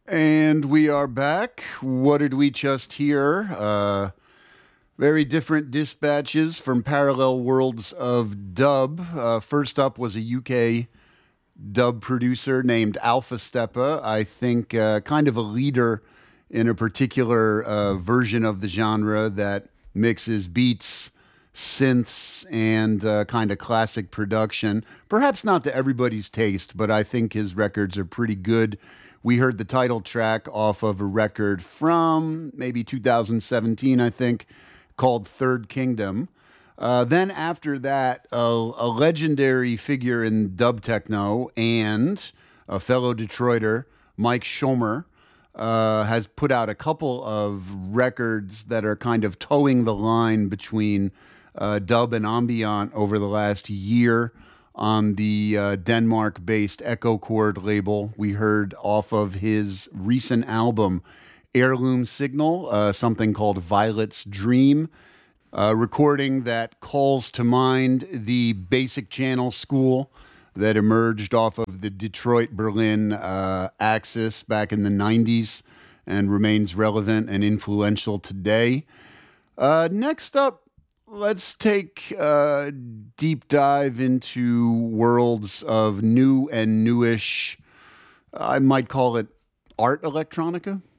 And we are back. What did we just hear? Very different dispatches from parallel worlds of dub. First up was a UK dub producer named Alpha Steppa. I think kind of a leader in a particular version of the genre that mixes beats, synths, and kind of classic production. Perhaps not to everybody's taste, but I think his records are pretty good. We heard the title track off of a record from maybe 2017, I think, called Third Kingdom. Then after that, a legendary figure in dub techno and a fellow Detroiter, Mike Schomer, has put out a couple of records that are kind of towing the line between dub and ambient over the last year on the Denmark based Echo Chord label. We heard off of his recent album, Heirloom Signal, something called Violet's Dream. Recording that calls to mind the basic channel school that emerged off of the Detroit Berlin axis back in the 90s and remains relevant and influential today. Next up, let's take a deep dive into worlds of new and newish, I might call it art electronica.